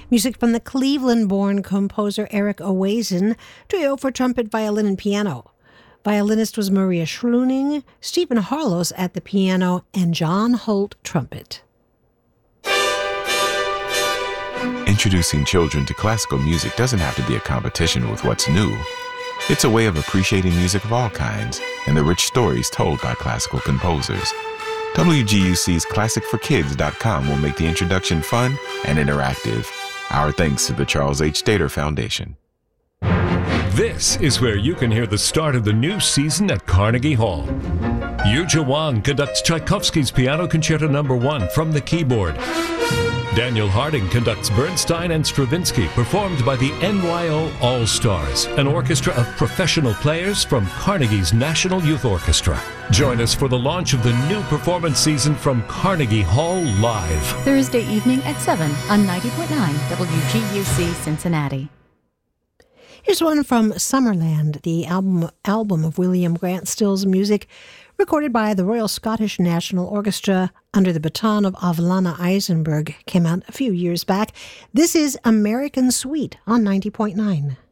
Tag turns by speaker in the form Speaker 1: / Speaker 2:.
Speaker 1: Music from the Cleveland-born composer Eric Owazen, trio for trumpet, violin, and piano. Violinist was Maria Schluning, Stephen Harlos at the piano, and John Holt trumpet.
Speaker 2: Introducing children to classical music doesn't have to be a competition with what's new. It's a way of appreciating music of all kinds and the rich stories told by classical composers. WGUC's ClassicForKids.com will make the introduction fun and interactive. Our thanks to the Charles H. Stater Foundation.
Speaker 3: This is where you can hear the start of the new season at Carnegie Hall. Yuja Wang conducts Tchaikovsky's Piano Concerto No. 1 from the keyboard. Daniel Harding conducts Bernstein and Stravinsky, performed by the NYO All-Stars, an orchestra of professional players from Carnegie's National Youth Orchestra. Join us for the launch of the new performance season from Carnegie Hall Live.
Speaker 4: Thursday evening at 7 on 90.9 WGUC Cincinnati.
Speaker 1: Here's one from Summerland, the album of William Grant Still's music, recorded by the Royal Scottish National Orchestra under the baton of Avelana Eisenberg, came out a few years back. This is American Sweet on 90.9.